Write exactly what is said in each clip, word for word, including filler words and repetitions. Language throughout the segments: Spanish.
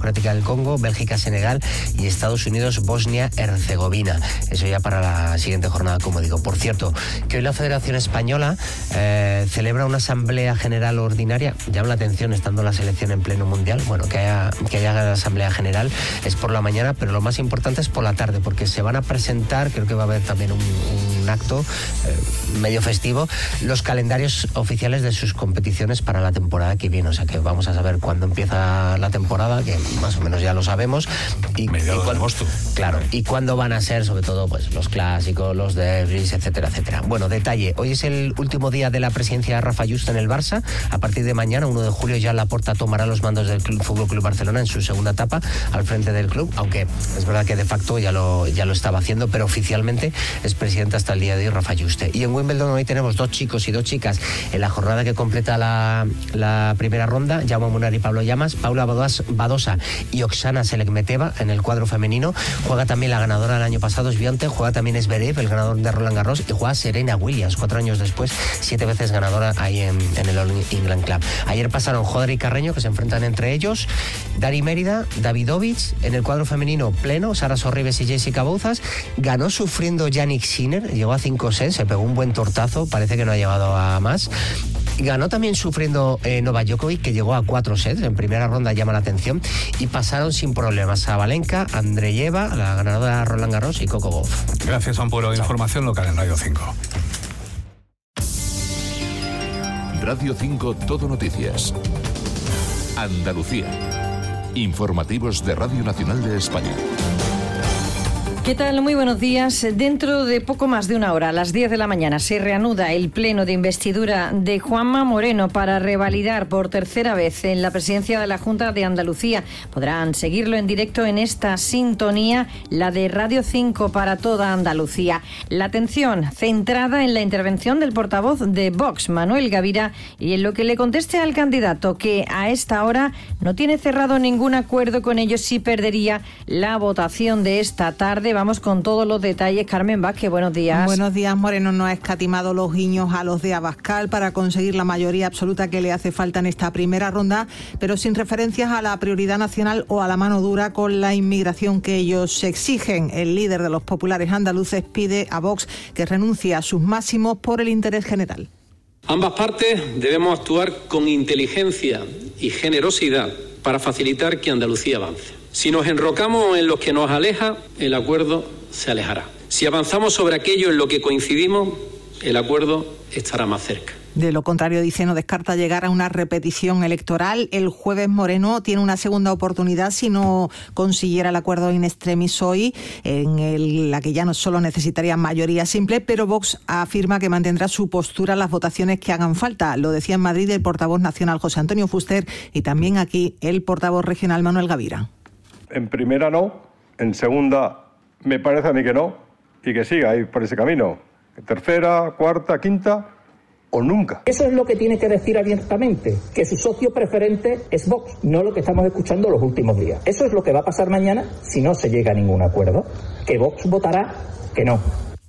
Democrática del Congo, Bélgica, Senegal y Estados Unidos, Bosnia, Herzegovina. Eso ya para la siguiente jornada, como digo. Por cierto, que hoy la Federación Española eh, celebra una asamblea general ordinaria. Llama la atención, estando la selección en pleno mundial, bueno, que haya, que haya la asamblea general es por la mañana, pero lo más importante es por la tarde, porque se van a presentar, creo que va a haber también un, un acto eh, medio festivo, los calendarios oficiales de sus competiciones para la temporada que viene. O sea que vamos a saber cuándo empieza la temporada, que más o menos ya lo sabemos. Y, mediados y cuándo, de agosto. Claro, y cuándo van a ser, sobre todo, pues los clásicos, los derbis, etcétera, etcétera. Bueno, detalle, hoy es el último día de la presidencia de Rafa Juste en el Barça. A partir de mañana, uno de julio, ya Laporta tomará los mandos del Club, Fútbol Club Barcelona en su segunda etapa al frente del club, aunque es verdad que de facto ya lo, ya lo estaba haciendo, pero oficialmente es presidente hasta el día de hoy Rafa Juste. Y en Wimbledon hoy tenemos dos chicos y dos chicas en la jornada que completa la, la primera ronda. Jaume Munar y Pablo Llamas, Paula Badosa y Oksana Selekmeteva en el cuadro femenino. Juega también la ganadora del año pasado, Swiatek, juega también Zverev, el ganador de Roland Garros, y juega Serena Williams, cuatro años después, siete veces ganadora ahí en, en el All England Club. Ayer pasaron Joder y Carreño, que se enfrentan entre ellos, Dari Mérida, Davidovich, en el cuadro femenino pleno, Sara Sorribes y Jessica Bouzas. Ganó sufriendo Jannik Sinner, llegó a cinco sets, se pegó un buen tortazo, parece que no ha llegado a más. Ganó también sufriendo eh, Novak Djokovic, que llegó a cuatro sets, en primera ronda llama la atención, y pasaron sin problemas Sabalenka, Andreyeva, la ganadora de Roland Garros, y Coco Gauff. Gracias, Ampuero. Información local en Radio cinco. Radio cinco Todo Noticias. Andalucía. Informativos de Radio Nacional de España. ¿Qué tal? Muy buenos días. Dentro de poco más de una hora, a las diez de la mañana, se reanuda el pleno de investidura de Juanma Moreno para revalidar por tercera vez en la presidencia de la Junta de Andalucía. Podrán seguirlo en directo en esta sintonía, la de Radio cinco para toda Andalucía. La atención centrada en la intervención del portavoz de Vox, Manuel Gavira, y en lo que le conteste al candidato, que a esta hora no tiene cerrado ningún acuerdo con ellos si perdería la votación de esta tarde. Vamos con todos los detalles. Carmen Vázquez, buenos días. Buenos días. Moreno no ha escatimado los guiños a los de Abascal para conseguir la mayoría absoluta que le hace falta en esta primera ronda, pero sin referencias a la prioridad nacional o a la mano dura con la inmigración que ellos exigen. El líder de los populares andaluces pide a Vox que renuncie a sus máximos por el interés general. Ambas partes debemos actuar con inteligencia y generosidad para facilitar que Andalucía avance. Si nos enrocamos en lo que nos aleja, el acuerdo se alejará. Si avanzamos sobre aquello en lo que coincidimos, el acuerdo estará más cerca. De lo contrario, dice, no descarta llegar a una repetición electoral. El jueves Moreno tiene una segunda oportunidad si no consiguiera el acuerdo in extremis hoy, en el, la que ya no solo necesitaría mayoría simple, pero Vox afirma que mantendrá su postura en las votaciones que hagan falta. Lo decía en Madrid el portavoz nacional José Antonio Fuster y también aquí el portavoz regional Manuel Gavira. En primera no, en segunda me parece a mí que no, y que siga ahí por ese camino. Tercera, cuarta, quinta o nunca. Eso es lo que tiene que decir abiertamente, que su socio preferente es Vox, no lo que estamos escuchando los últimos días. Eso es lo que va a pasar mañana si no se llega a ningún acuerdo, que Vox votará que no.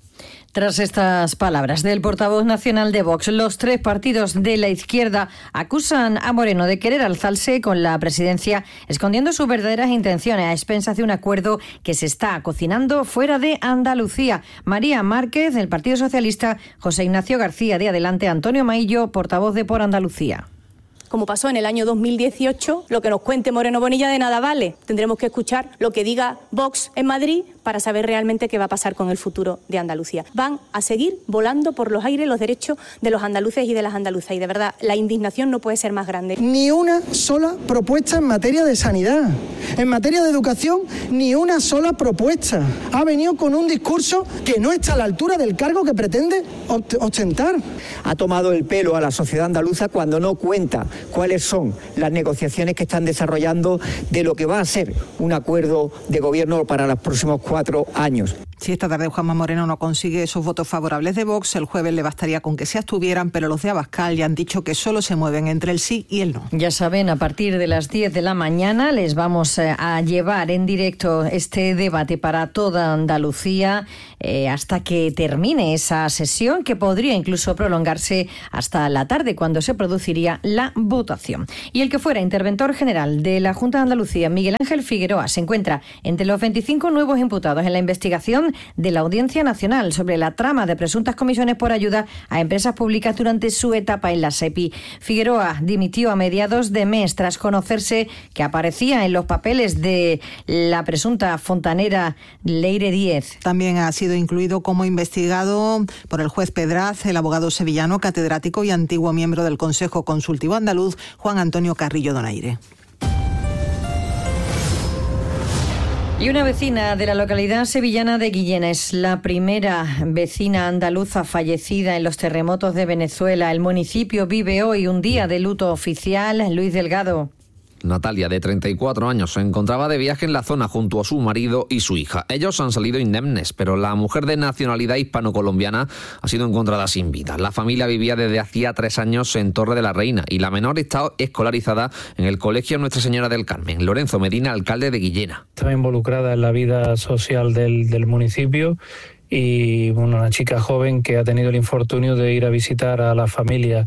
Tras estas palabras del portavoz nacional de Vox, los tres partidos de la izquierda acusan a Moreno de querer alzarse con la presidencia, escondiendo sus verdaderas intenciones a expensas de un acuerdo que se está cocinando fuera de Andalucía. María Márquez, del Partido Socialista, José Ignacio García, de Adelante, Antonio Maillo, portavoz de Por Andalucía. Como pasó en el año dos mil dieciocho, lo que nos cuente Moreno Bonilla de nada vale. Tendremos que escuchar lo que diga Vox en Madrid para saber realmente qué va a pasar con el futuro de Andalucía. Van a seguir volando por los aires los derechos de los andaluces y de las andaluzas. Y de verdad, la indignación no puede ser más grande. Ni una sola propuesta en materia de sanidad. En materia de educación, ni una sola propuesta. Ha venido con un discurso que no está a la altura del cargo que pretende ostentar. Ha tomado el pelo a la sociedad andaluza cuando no cuenta cuáles son las negociaciones que están desarrollando de lo que va a ser un acuerdo de gobierno para los próximos cuatro años. Si esta tarde Juanma Moreno no consigue esos votos favorables de Vox, el jueves le bastaría con que se abstuvieran, pero los de Abascal ya han dicho que solo se mueven entre el sí y el no. Ya saben, a partir de las diez de la mañana les vamos a llevar en directo este debate para toda Andalucía eh, hasta que termine esa sesión, que podría incluso prolongarse hasta la tarde, cuando se produciría la votación. Y el que fuera interventor general de la Junta de Andalucía, Miguel Ángel Figueroa, se encuentra entre los veinticinco nuevos imputados en la investigación de la Audiencia Nacional sobre la trama de presuntas comisiones por ayuda a empresas públicas durante su etapa en la SEPI. Figueroa dimitió a mediados de mes tras conocerse que aparecía en los papeles de la presunta fontanera Leire Díez. También ha sido incluido como investigado por el juez Pedraz el abogado sevillano, catedrático y antiguo miembro del Consejo Consultivo Andaluz, Juan Antonio Carrillo Donaire. Y una vecina de la localidad sevillana de Guillena es la primera vecina andaluza fallecida en los terremotos de Venezuela. El municipio vive hoy un día de luto oficial. Luis Delgado. Natalia, de treinta y cuatro años, se encontraba de viaje en la zona junto a su marido y su hija. Ellos han salido indemnes, pero la mujer de nacionalidad hispano-colombiana ha sido encontrada sin vida. La familia vivía desde hacía tres años en Torre de la Reina y la menor está escolarizada en el Colegio Nuestra Señora del Carmen. Lorenzo Medina, alcalde de Guillena. Estaba involucrada en la vida social del, del municipio y bueno, una chica joven que ha tenido el infortunio de ir a visitar a la familia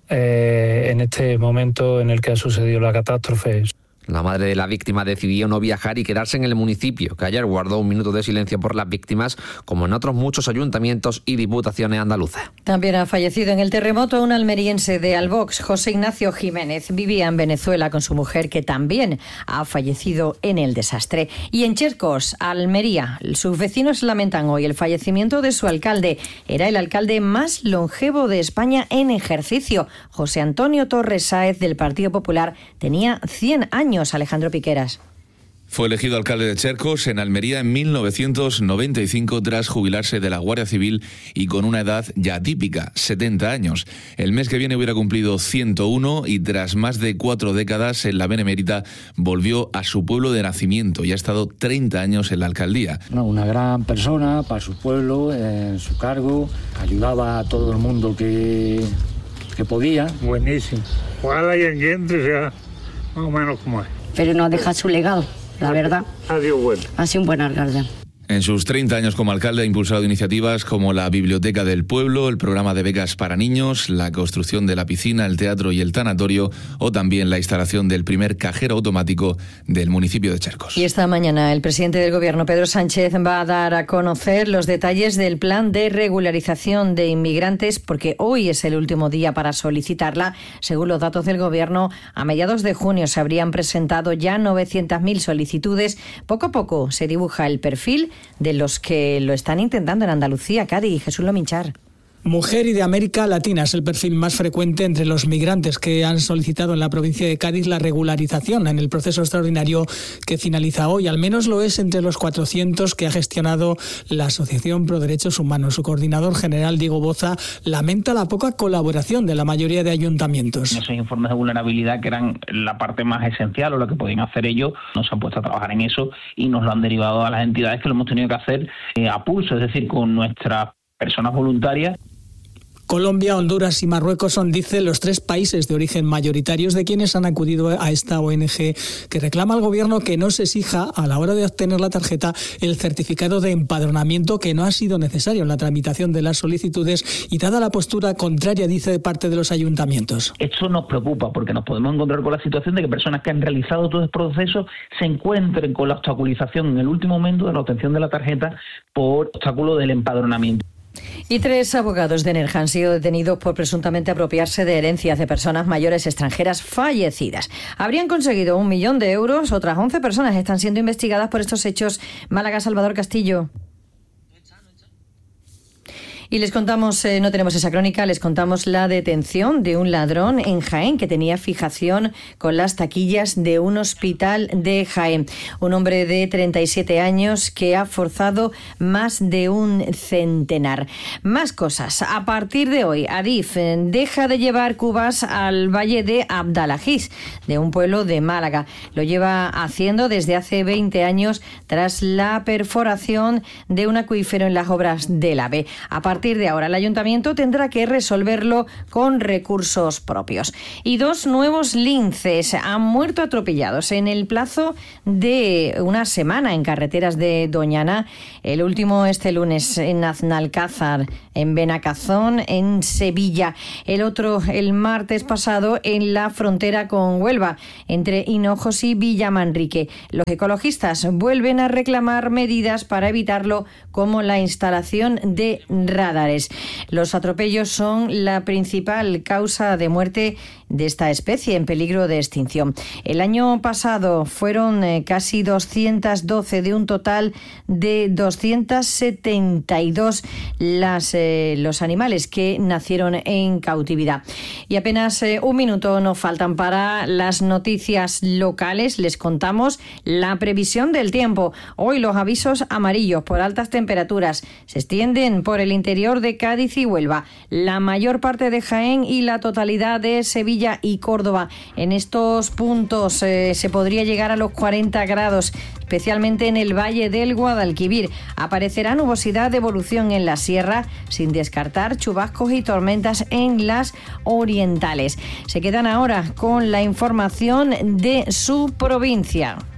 Eh, en este momento en el que ha sucedido la catástrofe. La madre de la víctima decidió no viajar y quedarse en el municipio, que ayer guardó un minuto de silencio por las víctimas, como en otros muchos ayuntamientos y diputaciones andaluzas. También ha fallecido en el terremoto un almeriense de Albox, José Ignacio Jiménez. Vivía en Venezuela con su mujer, que también ha fallecido en el desastre. Y en Chercos, Almería, sus vecinos lamentan hoy el fallecimiento de su alcalde. Era el alcalde más longevo de España en ejercicio. José Antonio Torres Sáez, del Partido Popular, tenía cien años. Alejandro Piqueras. Fue elegido alcalde de Chercos, en Almería, en mil novecientos noventa y cinco, tras jubilarse de la Guardia Civil y con una edad ya típica, setenta años. El mes que viene hubiera cumplido ciento uno y tras más de cuatro décadas en la Benemérita volvió a su pueblo de nacimiento y ha estado treinta años en la alcaldía. Una gran persona para su pueblo, en su cargo, ayudaba a todo el mundo que, que podía. Buenísimo. Ojalá y el gente sea más o menos como es. Pero no deja su legado, la verdad. Ha sido bueno. Ha sido un buen alcalde. En sus treinta años como alcalde ha impulsado iniciativas como la Biblioteca del Pueblo, el programa de becas para niños, la construcción de la piscina, el teatro y el tanatorio, o también la instalación del primer cajero automático del municipio de Chercos. Y esta mañana el presidente del Gobierno, Pedro Sánchez, va a dar a conocer los detalles del plan de regularización de inmigrantes, porque hoy es el último día para solicitarla. Según los datos del Gobierno, a mediados de junio se habrían presentado ya novecientas mil solicitudes. Poco a poco se dibuja el perfil de los que lo están intentando en Andalucía. Cádiz, Jesús Lominchar. Mujer y de América Latina es el perfil más frecuente entre los migrantes que han solicitado en la provincia de Cádiz la regularización en el proceso extraordinario que finaliza hoy. Al menos lo es entre los cuatrocientos que ha gestionado la Asociación Pro Derechos Humanos. Su coordinador general, Diego Boza, lamenta la poca colaboración de la mayoría de ayuntamientos. Esos informes de vulnerabilidad, que eran la parte más esencial o lo que podían hacer ellos, no se han puesto a trabajar en eso y nos lo han derivado a las entidades, que lo hemos tenido que hacer eh, a pulso, es decir, con nuestras personas voluntarias. Colombia, Honduras y Marruecos son, dice, los tres países de origen mayoritarios de quienes han acudido a esta O N G, que reclama al gobierno que no se exija a la hora de obtener la tarjeta el certificado de empadronamiento, que no ha sido necesario en la tramitación de las solicitudes, y dada la postura contraria, dice, de parte de los ayuntamientos. Esto nos preocupa porque nos podemos encontrar con la situación de que personas que han realizado todo el proceso se encuentren con la obstaculización en el último momento de la obtención de la tarjeta por obstáculo del empadronamiento. Y tres abogados de Nerja han sido detenidos por presuntamente apropiarse de herencias de personas mayores extranjeras fallecidas. Habrían conseguido un millón de euros. Otras once personas están siendo investigadas por estos hechos. Málaga, Salvador Castillo. Y les contamos, eh, no tenemos esa crónica, les contamos la detención de un ladrón en Jaén que tenía fijación con las taquillas de un hospital de Jaén. Un hombre de treinta y siete años que ha forzado más de un centenar. Más cosas. A partir de hoy, Adif deja de llevar cubas al valle de Abdalaziz, de un pueblo de Málaga. Lo lleva haciendo desde hace veinte años tras la perforación de un acuífero en las obras del AVE. A partir A partir de ahora, el ayuntamiento tendrá que resolverlo con recursos propios. Y dos nuevos linces han muerto atropellados en el plazo de una semana en carreteras de Doñana. El último este lunes en Aznalcázar, en Benacazón, en Sevilla. El otro el martes pasado en la frontera con Huelva, entre Hinojos y Villamanrique. Los ecologistas vuelven a reclamar medidas para evitarlo, como la instalación de radares. Los atropellos son la principal causa de muerte de esta especie en peligro de extinción. El año pasado fueron eh, casi doscientos doce de un total de doscientos setenta y dos las, eh, los animales que nacieron en cautividad. Y apenas eh, un minuto nos faltan para las noticias locales. Les contamos la previsión del tiempo. Hoy los avisos amarillos por altas temperaturas se extienden por el interior de Cádiz y Huelva, la mayor parte de Jaén y la totalidad de Sevilla y Córdoba. En estos puntos eh, se podría llegar a los cuarenta grados, especialmente en el Valle del Guadalquivir. Aparecerá nubosidad de evolución en la sierra, sin descartar chubascos y tormentas en las orientales. Se quedan ahora con la información de su provincia.